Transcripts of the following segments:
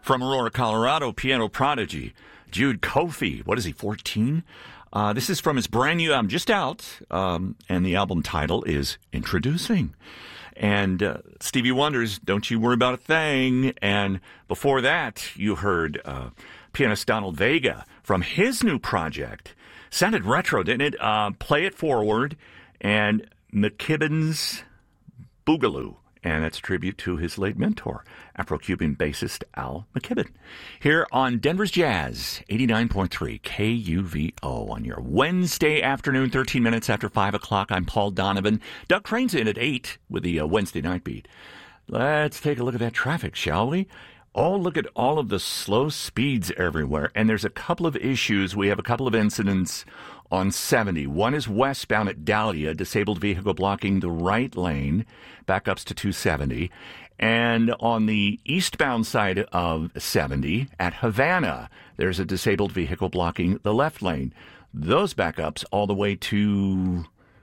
From Aurora, Colorado, piano prodigy Jude Kofi. What is he, 14? This is from his brand new album, just out, and the album title is Introducing. And Stevie Wonder's Don't You Worry About a Thing. And before that, you heard pianist Donald Vega from his new project. Sounded retro, didn't it? Play It Forward and McKibben's Boogaloo. And that's a tribute to his late mentor, Afro-Cuban bassist Al McKibben. Here on Denver's Jazz, 89.3 KUVO on your Wednesday afternoon, 13 minutes after 5 o'clock. I'm Paul Donovan. Doug Crane's in at 8 with the Wednesday night beat. Let's take a look at that traffic, shall we? Oh, look at all of the slow speeds everywhere. And there's a couple of issues. We have a couple of incidents on 70. One is westbound at Dahlia, disabled vehicle blocking the right lane, backups to 270. And on the eastbound side of 70 at Havana, there's a disabled vehicle blocking the left lane. Those backups all the way to,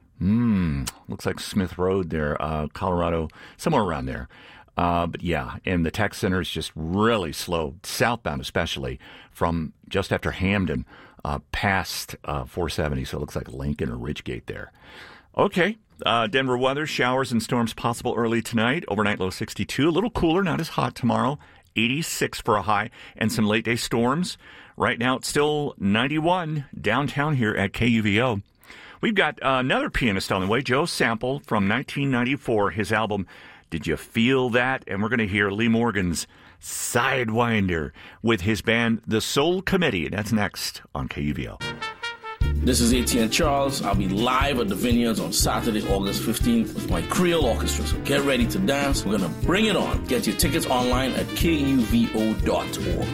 looks like Smith Road there, Colorado, somewhere around there. But yeah, and the tech center is just really slow, southbound especially, from just after Hamden past 470, so it looks like Lincoln or Ridgegate there. Okay, Denver weather, showers and storms possible early tonight, overnight low 62, a little cooler, not as hot tomorrow, 86 for a high, and some late day storms. Right now it's still 91 downtown here at KUVO. We've got another pianist on the way, Joe Sample from 1994, his album Did You Feel That? And we're going to hear Lee Morgan's Sidewinder with his band, The Soul Committee. That's next on KUVO. This is Etienne Charles. I'll be live at the Vineyards on Saturday, August 15th with my Creole Orchestra. So get ready to dance. We're going to bring it on. Get your tickets online at kuvo.org.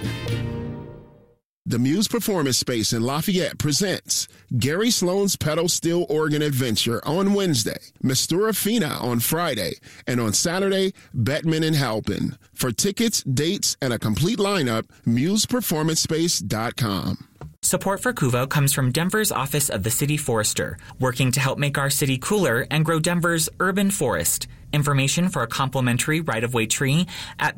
The Muse Performance Space in Lafayette presents Gary Sloan's pedal steel organ adventure on Wednesday, Mistura Fina on Friday, and on Saturday, Bettman and Halpin. For tickets, dates, and a complete lineup, museperformancespace.com. Support for KUVO comes from Denver's Office of the City Forester, working to help make our city cooler and grow Denver's urban forest. Information for a complimentary right-of-way tree at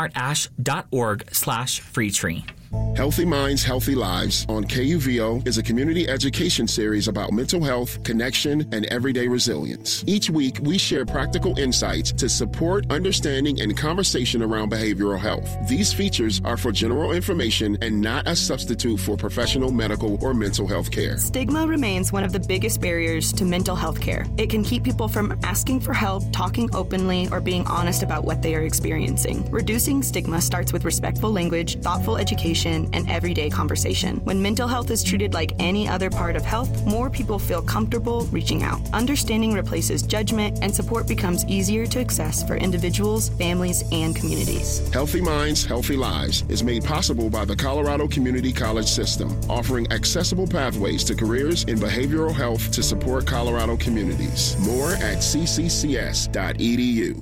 beasmartash.org/free tree. Healthy Minds, Healthy Lives on KUVO is a community education series about mental health, connection, and everyday resilience. Each week, we share practical insights to support understanding and conversation around behavioral health. These features are for general information and not a substitute for professional medical or mental health care. Stigma remains one of the biggest barriers to mental health care. It can keep people from asking for help, talking openly, or being honest about what they are experiencing. Reducing stigma starts with respectful language, thoughtful education, and everyday conversation. When mental health is treated like any other part of health, more people feel comfortable reaching out. Understanding replaces judgment, and support becomes easier to access for individuals, families, and communities. Healthy Minds, Healthy Lives is made possible by the Colorado Community College System, offering accessible pathways to careers in behavioral health to support Colorado communities. More at cccs.edu.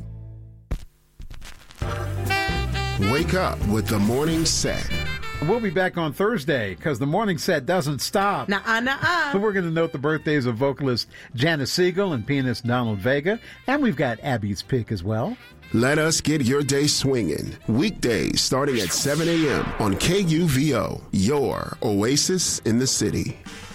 Wake up with the morning set. We'll be back on Thursday because the morning set doesn't stop. Nuh-uh. So we're going to note the birthdays of vocalist Janice Siegel and pianist Donald Vega. And we've got Abby's pick as well. Let us get your day swinging. Weekdays starting at 7 a.m. on KUVO, your oasis in the city.